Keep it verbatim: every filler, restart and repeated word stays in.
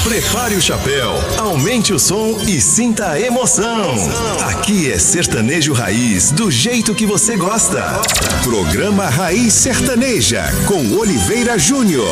Prepare o chapéu, aumente o som e sinta a emoção. Aqui é Sertanejo Raiz, do jeito que você gosta. Programa Raiz Sertaneja, com Oliveira Júnior.